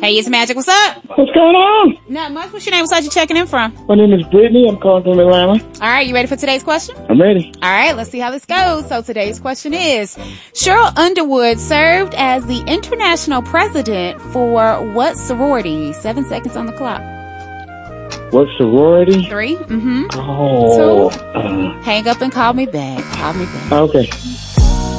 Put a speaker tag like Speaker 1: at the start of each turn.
Speaker 1: Hey, it's Magic. What's up?
Speaker 2: What's going on?
Speaker 1: Not much. What's your name? What's you checking in from?
Speaker 2: My name is Brittany. I'm calling from Atlanta.
Speaker 1: All right, you ready for today's question?
Speaker 2: I'm ready.
Speaker 1: All right, let's see how this goes. So today's question is, Cheryl Underwood served as the international president for what sorority? 7 seconds on the clock.
Speaker 2: What sorority?
Speaker 1: 3.
Speaker 2: Oh.
Speaker 1: 2. Hang up and call me back. Call me back.
Speaker 2: Okay.